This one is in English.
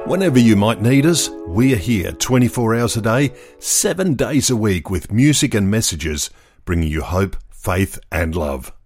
Whenever you might need us, we're here 24 hours a day, 7 days a week with music and messages, bringing you hope, faith and love.